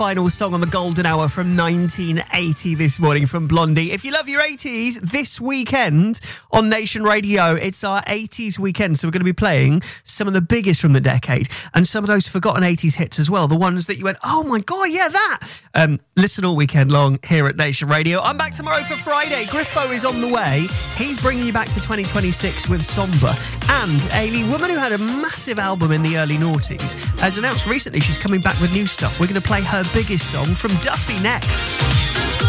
final song on the Golden Hour from 1980 this morning from Blondie. If you love your 80s, this weekend on Nation Radio, it's our 80s weekend. So we're going to be playing some of the biggest from the decade and some of those forgotten 80s hits as well. The ones that you went, oh my God, yeah, that. Listen all weekend long here at Nation Radio. I'm back tomorrow for Friday. Griffo is on the way. He's bringing you back to 2026 with Somber. And a woman who had a massive album in the early noughties has announced recently she's coming back with new stuff. We're going to play her biggest song from Duffy next.